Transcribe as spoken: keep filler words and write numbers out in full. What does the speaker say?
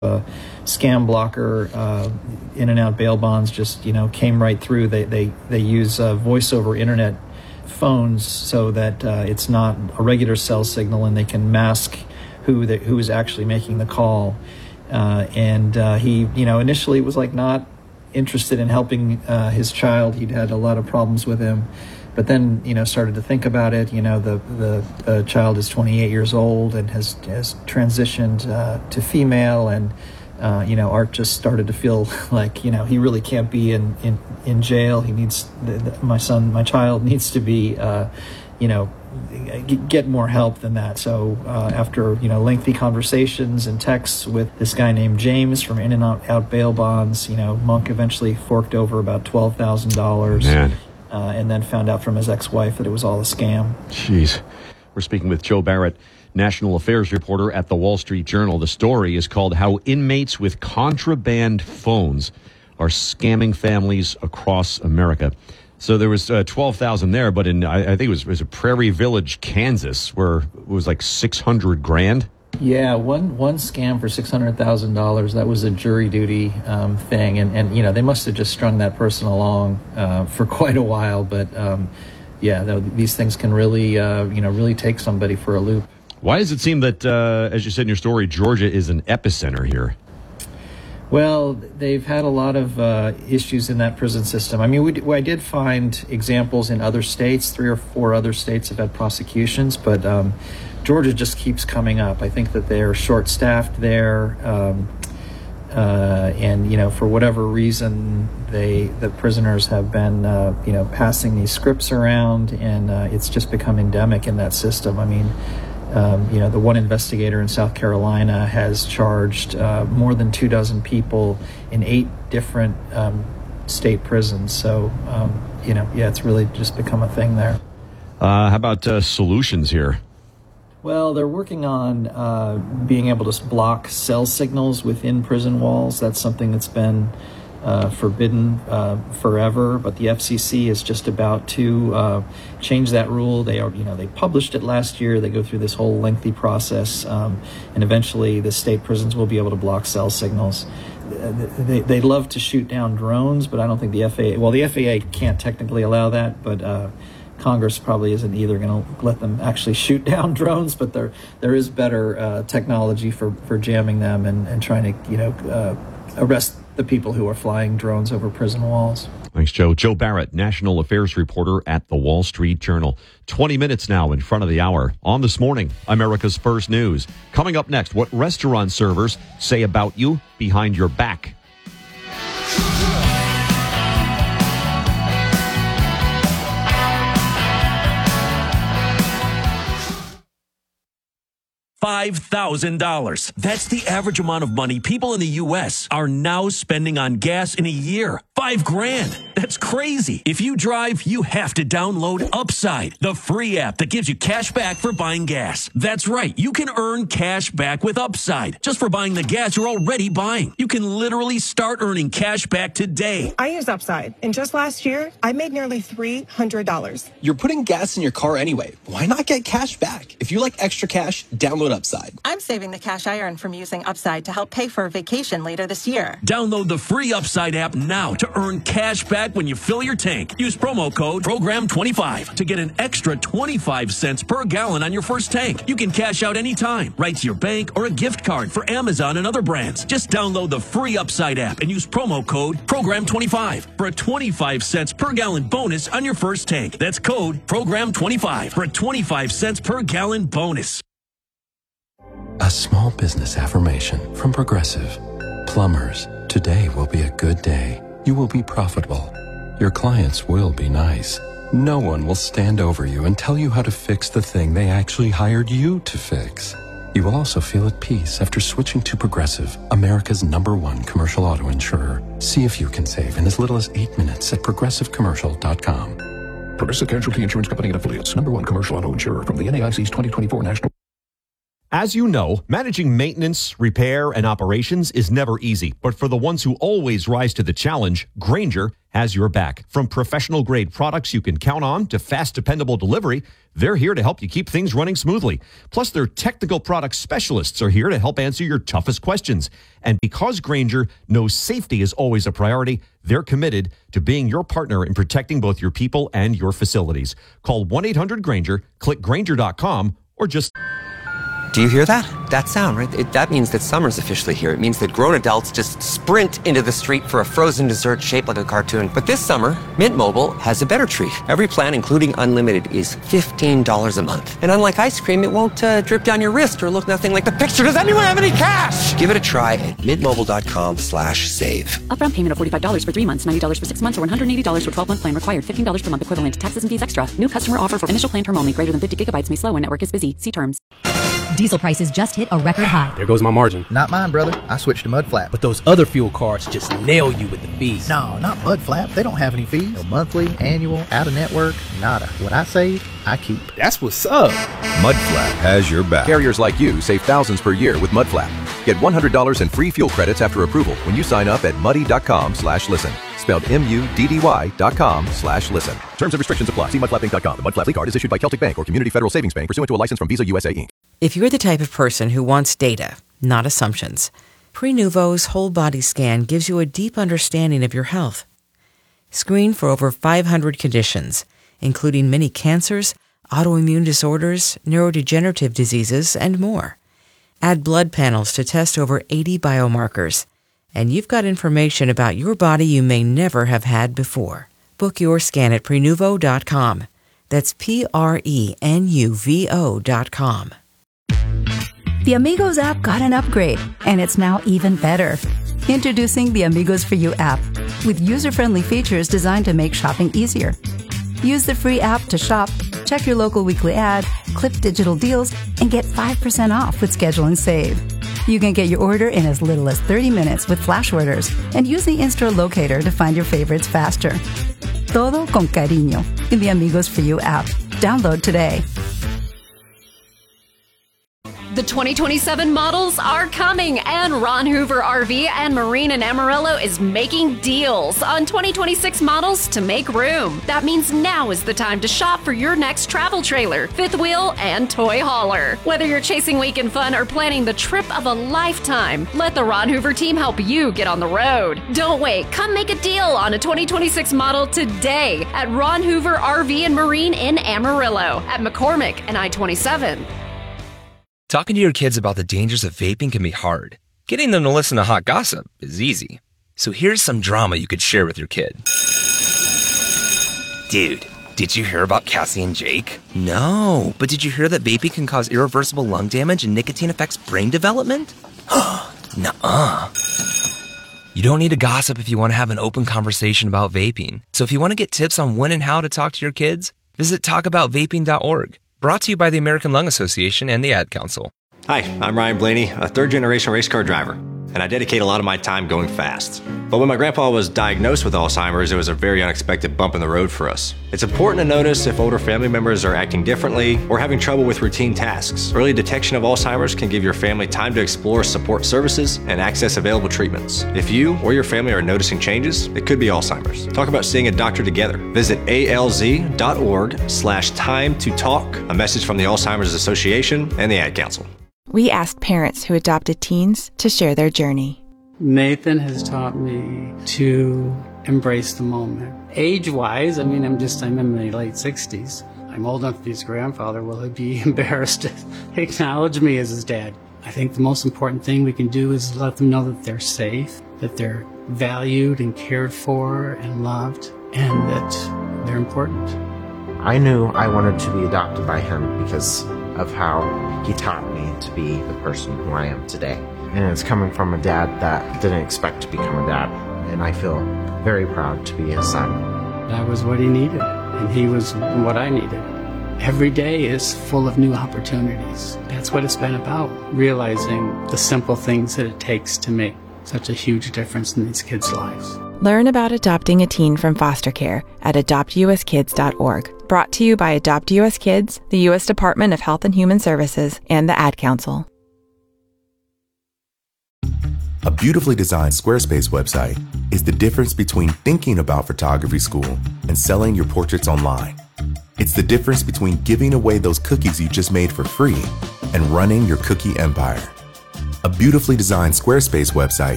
Uh, scam blocker, uh, in and out bail bonds just, you know, came right through. They they they use uh, voice over internet phones so that uh, it's not a regular cell signal, and they can mask who the, who is actually making the call. Uh, and uh, he, you know, initially was like not interested in helping uh, his child. He'd had a lot of problems with him, but then, you know, started to think about it. You know, the the, the child is twenty-eight years old and has has transitioned uh, to female, and uh, you know, Art just started to feel like, you know, he really can't be in in, in jail. He needs the, the, my son, my child needs to be, uh, you know, get more help than that. So uh, after, you know, lengthy conversations and texts with this guy named James from In and Out, out Bail Bonds, you know, Monk eventually forked over about twelve thousand dollars. Man. Uh, and then found out from his ex-wife that it was all a scam. Jeez. We're speaking with Joe Barrett, national affairs reporter at the Wall Street Journal. The story is called How Inmates with Contraband Phones Are Scamming Families Across America. So there was uh, twelve thousand there, but in, I, I think it was, it was a Prairie Village, Kansas, where it was like six hundred grand. Yeah, one one scam for six hundred thousand dollars. That was a jury duty um, thing, and and you know, they must have just strung that person along uh, for quite a while. But um, yeah, th- these things can really uh, you know really take somebody for a loop. Why does it seem that, uh, as you said in your story, Georgia is an epicenter here? Well, they've had a lot of uh, issues in that prison system. I mean, we d- I did find examples in other states. Three or four other states have had prosecutions, but um, Georgia just keeps coming up. I think that they're short-staffed there, um, uh, and you know, for whatever reason, they the prisoners have been uh, you know passing these scripts around, and uh, it's just become endemic in that system. I mean. Um, you know, the one investigator in South Carolina has charged uh, more than two dozen people in eight different um, state prisons. So, um, you know, yeah, it's really just become a thing there. Uh, how about uh, solutions here? Well, they're working on uh, being able to block cell signals within prison walls. That's something that's been Uh, forbidden uh, forever, but the F C C is just about to uh, change that rule. They are, you know, they published it last year. They go through this whole lengthy process, um, and eventually the state prisons will be able to block cell signals. They they love to shoot down drones, but I don't think the F A A. Well, the F A A can't technically allow that, but uh, Congress probably isn't either going to let them actually shoot down drones. But there there is better uh, technology for, for jamming them and, and trying to, you know, uh, arrest the people who are flying drones over prison walls. Thanks, Joe. Joe Barrett, national affairs reporter at the Wall Street Journal. twenty minutes now in front of the hour on This Morning, America's First News. Coming up next, what restaurant servers say about you behind your back. five thousand dollars. That's the average amount of money people in the U S are now spending on gas in a year. Five grand. That's crazy. If you drive, you have to download Upside, the free app that gives you cash back for buying gas. That's right. You can earn cash back with Upside just for buying the gas you're already buying. You can literally start earning cash back today. I use Upside, and just last year, I made nearly three hundred dollars. You're putting gas in your car anyway. Why not get cash back? If you like extra cash, download Upside. I'm saving the cash I earn from using Upside to help pay for a vacation later this year. Download the free Upside app now to earn cash back when you fill your tank. Use promo code program twenty-five to get an extra twenty-five cents per gallon on your first tank. You can cash out anytime, right to your bank or a gift card for Amazon and other brands. Just download the free Upside app and use promo code program twenty-five for a twenty-five cents per gallon bonus on your first tank. That's code program twenty-five for a twenty-five cents per gallon bonus. A small business affirmation from Progressive. Plumbers, today will be a good day. You will be profitable. Your clients will be nice. No one will stand over you and tell you how to fix the thing they actually hired you to fix. You will also feel at peace after switching to Progressive, America's number one commercial auto insurer. See if you can save in as little as eight minutes at progressive commercial dot com. Progressive Casualty Insurance Company and Affiliates, number one commercial auto insurer from the N A I C's twenty twenty-four National As you know, managing maintenance, repair, and operations is never easy. But for the ones who always rise to the challenge, Grainger has your back. From professional-grade products you can count on to fast, dependable delivery, they're here to help you keep things running smoothly. Plus, their technical product specialists are here to help answer your toughest questions. And because Grainger knows safety is always a priority, they're committed to being your partner in protecting both your people and your facilities. Call one eight hundred Grainger, click Grainger dot com, or just... Do you hear that? That sound, right? It, that means that summer's officially here. It means that grown adults just sprint into the street for a frozen dessert shaped like a cartoon. But this summer, Mint Mobile has a better treat. Every plan, including unlimited, is fifteen dollars a month. And unlike ice cream, it won't uh, drip down your wrist or look nothing like the picture. Does anyone have any cash? Give it a try at mintmobile.com slash save. Upfront payment of forty-five dollars for three months, ninety dollars for six months, or one hundred eighty dollars for twelve-month plan required. fifteen dollars per month equivalent. Taxes and fees extra. New customer offer for initial plan term only. Greater than fifty gigabytes may slow when network is busy. See terms. Diesel prices just hit a record high. There goes my margin. Not mine, brother. I switched to Mudflap. But those other fuel cards just nail you with the fees. No, not Mudflap. They don't have any fees. No monthly, annual, out-of-network, nada. What I save, I keep. That's what's up. Mudflap has your back. Carriers like you save thousands per year with Mudflap. Get one hundred dollars in free fuel credits after approval when you sign up at muddy.com slash listen. Spelled M-U-D-D-Y dot com slash listen. Terms and restrictions apply. See mudflap inc dot com. The Mudflap card is issued by Celtic Bank or Community Federal Savings Bank pursuant to a license from Visa U S A, Incorporated. If you're the type of person who wants data, not assumptions, Prenuvo's whole body scan gives you a deep understanding of your health. Screen for over five hundred conditions, including many cancers, autoimmune disorders, neurodegenerative diseases, and more. Add blood panels to test over eighty biomarkers. And you've got information about your body you may never have had before. Book your scan at Prenuvo dot com. That's P R E N U V O dot com. The Amigos app got an upgrade, and it's now even better. Introducing the Amigos For You app, with user-friendly features designed to make shopping easier. Use the free app to shop, check your local weekly ad, clip digital deals, and get five percent off with Schedule and Save. You can get your order in as little as thirty minutes with flash orders, and use the in-store locator to find your favorites faster. Todo con cariño in the Amigos For You app. Download today. The twenty twenty-seven models are coming, and Ron Hoover R V and Marine in Amarillo is making deals on twenty twenty-six models to make room. That means now is the time to shop for your next travel trailer, fifth wheel, and toy hauler. Whether you're chasing weekend fun or planning the trip of a lifetime, let the Ron Hoover team help you get on the road. Don't wait. Come make a deal on a twenty twenty-six model today at Ron Hoover R V and Marine in Amarillo, at McCormick and I twenty-seven. Talking to your kids about the dangers of vaping can be hard. Getting them to listen to hot gossip is easy. So here's some drama you could share with your kid. Dude, did you hear about Cassie and Jake? No, but did you hear that vaping can cause irreversible lung damage and nicotine affects brain development? Nuh-uh. You don't need to gossip if you want to have an open conversation about vaping. So if you want to get tips on when and how to talk to your kids, visit talk about vaping dot org. Brought to you by the American Lung Association and the Ad Council. Hi, I'm Ryan Blaney, a third-generation race car driver, and I dedicate a lot of my time going fast. But when my grandpa was diagnosed with Alzheimer's, it was a very unexpected bump in the road for us. It's important to notice if older family members are acting differently or having trouble with routine tasks. Early detection of Alzheimer's can give your family time to explore support services and access available treatments. If you or your family are noticing changes, it could be Alzheimer's. Talk about seeing a doctor together. Visit A L Z dot org slash time to talk. A message from the Alzheimer's Association and the Ad Council. We asked parents who adopted teens to share their journey. Nathan has taught me to embrace the moment. Age-wise, I mean, I'm just, I'm in my late sixties. I'm old enough to be his grandfather. Will he be embarrassed to acknowledge me as his dad? I think the most important thing we can do is let them know that they're safe, that they're valued and cared for and loved, and that they're important. I knew I wanted to be adopted by him because of how he taught me to be the person who I am today. And it's coming from a dad that didn't expect to become a dad. And I feel very proud to be his son. That was what he needed, and he was what I needed. Every day is full of new opportunities. That's what it's been about, realizing the simple things that it takes to make such a huge difference in these kids' lives. Learn about adopting a teen from foster care at adopt u s kids dot org. Brought to you by Adopt U S Kids, the U S Department of Health and Human Services, and the Ad Council. A beautifully designed Squarespace website is the difference between thinking about photography school and selling your portraits online. It's the difference between giving away those cookies you just made for free and running your cookie empire. A beautifully designed Squarespace website